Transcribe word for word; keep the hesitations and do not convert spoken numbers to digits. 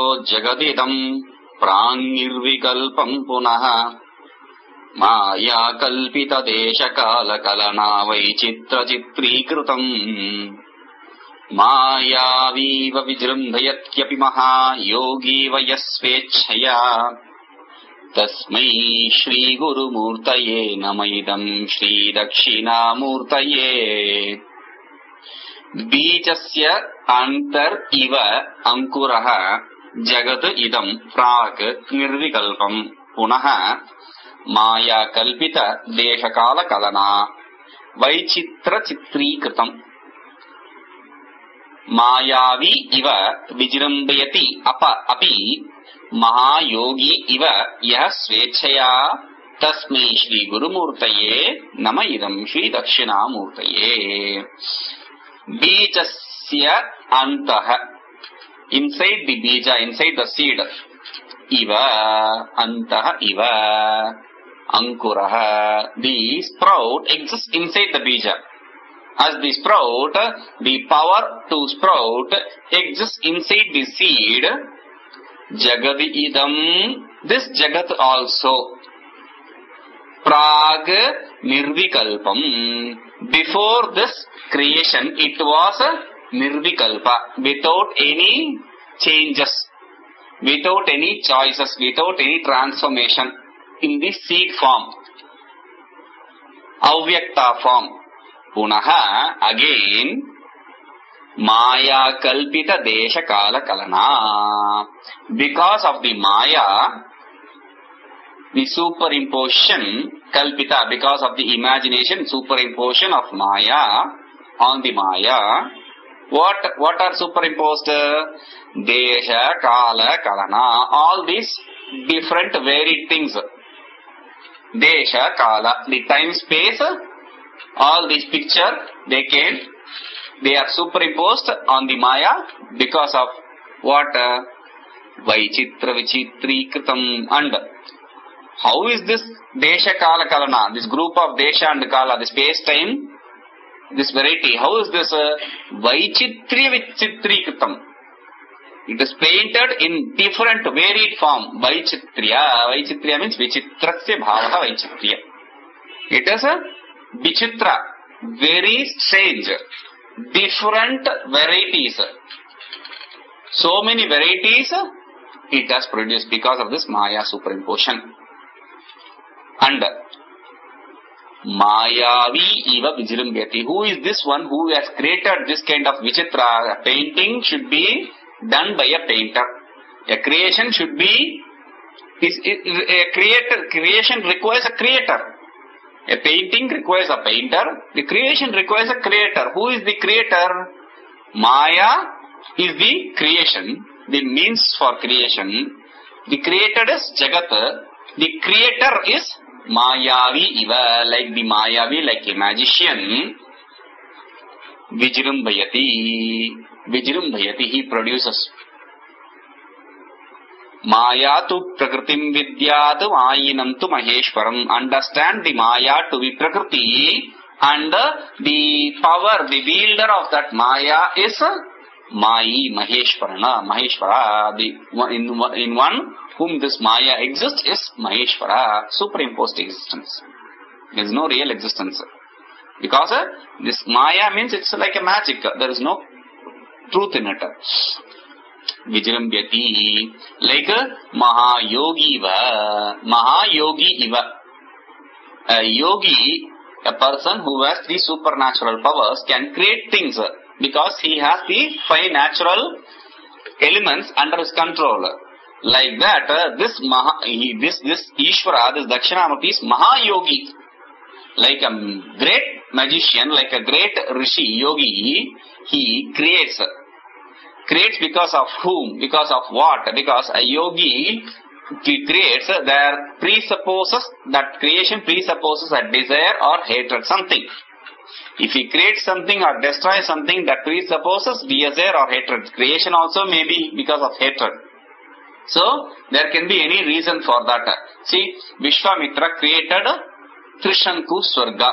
जगदिदम् प्राङ्निर्विकल्पम् पुनः माया कल्पितदेशकालकलना वैचित्रचित्रीकृतम् मायावीव विजृम्भयत्यपि महायोगी वयः स्वेच्छया तस्मै श्रीगुरुमूर्तये नम इदम् श्रीदक्षिणामूर्तये। बीजस्य अंतर इव अंकुरः जगत् इदम् प्राक् निर्विकल्पम् पुनः माया कल्पित देशकाल कलना वैचित्र चित्रीकृतम् मायावी इव विजृम्भयति अप अपि महायोगी इव यः स्वेच्छया तस्मै श्री गुरुमूर्तये नम इदम् श्री दक्षिणामूर्तये। बीजस्य अन्तः inside the bija, inside the seed, iva antah iva ankurah, the sprout exists inside the bija. As the sprout, the power to sprout exists inside the seed. Jagad idam, this jagat also. Prag nirvikalpam, before this creation it was nirvikalpa, without any changes, without any choices, without any transformation, in the seed form, avyakta form. Punaha, again, maya kalpita desha kala kalana. Because of the maya, the superimposition, kalpita, because of the imagination, superimposition of maya on the maya, What what are superimposed? Desha, Kala, Kalana. All these different varied things. Desha, Kala, the time, space, all these picture, they can, they are superimposed on the Maya because of what? Vaichitra Vichitri Kritam. And how is this Desha, Kala, Kalana? This group of Desha and Kala, the space, time, this variety, how is this uh, Vaichitri Vichitrikritam? It is painted in different varied form. Vaichitriya. Vaichitriya means Vichitrasya Bhavata Vaichitriya. It is a Vichitra, very strange, different varieties. So many varieties it has produced because of this Maya superimposition. And Mayavi iva vijrambhyati. Who is this one who has created this kind of vichitra? A painting should be done by a painter. A creation should be, is, a creator, creation requires a creator. A painting requires a painter. The creation requires a creator. Who is the creator? Maya is the creation, the means for creation. The created is Jagat. The creator is Mayavi iva, like the Mayavi, like a magician. Vijrambhayati, Vijrambhayati, he produces. Maya tu prakritim vidyat ayinam tu maheshwaram. Understand the Maya to be Prakriti, and the power, the wielder of that Maya is Mayi Maheshwarana. Maheshwara, the in, in one whom this Maya exists is Maheshwara, superimposed existence. There is no real existence. Because uh, this Maya means it's like a magic. There is no truth in it. Vijrambhyati, like uh, Mahayogi iva. Mahayogi iva. A yogi, a person who has three supernatural powers, can create things because he has the five natural elements under his control. Like that, uh, this Maha, he, this this Ishvara, this Dakshinamurti is Mahayogi, like a great magician, like a great rishi, yogi. He creates, creates because of whom? Because of what? Because a yogi, he creates. There presupposes that creation presupposes a desire or hatred, something. If he creates something or destroys something, that presupposes desire or hatred. Creation also may be because of hatred. So, there can be any reason for that. See, Vishwamitra created Trishanku Swarga.